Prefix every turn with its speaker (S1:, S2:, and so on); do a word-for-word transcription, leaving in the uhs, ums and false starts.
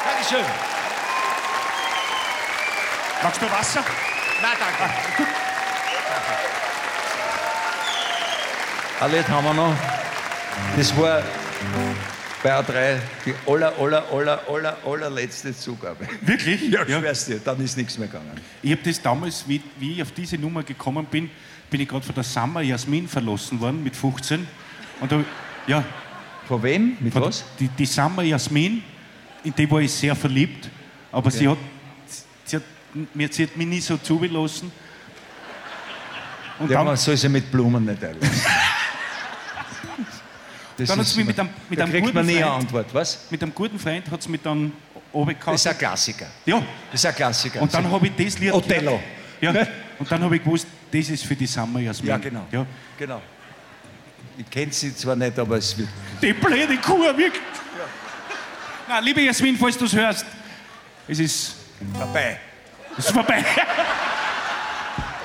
S1: Dankeschön.
S2: Magst du Wasser?
S1: Nein, danke. Gut.
S3: Ein Lied haben wir noch. Das war bei A drei die aller, aller, aller, aller, allerletzte Zugabe.
S2: Wirklich?
S3: Ja, schwör's dir, dann ist nichts mehr gegangen.
S2: Ich habe das damals, wie, wie ich auf diese Nummer gekommen bin, bin ich gerade von der Summer Jasmin verlassen worden mit fünfzehn. Und da, ja.
S3: Von wem? Mit
S2: von
S3: was?
S2: Die, die Summer Jasmin, in die war ich sehr verliebt, aber
S3: ja.
S2: sie, hat, sie, hat, mir, sie hat mich nie so zugelassen. Und
S3: ja,
S2: dann,
S3: man soll sie mit Blumen nicht einlassen. Das
S2: dann hat sie mich mit einem, mit
S3: da
S2: einem
S3: kriegt
S2: guten
S3: man nie eine
S2: Freund,
S3: Antwort, was?
S2: mit einem guten Freund hat sie mich dann runtergehauen.
S3: Das ist ein Klassiker.
S2: Ja.
S3: Das ist ein Klassiker.
S2: Und dann habe ich das Lied
S3: Othello.
S2: Ja. Und dann habe ich gewusst, das ist für die Summer Jasmin.
S3: Ja, genau.
S2: Ja.
S3: genau. Ich kenne sie zwar nicht, aber es wird...
S2: Die blöde Kuh wirkt. Ja. Na, liebe Jasmin, falls du es hörst, es ist
S3: vorbei.
S2: Es ist vorbei.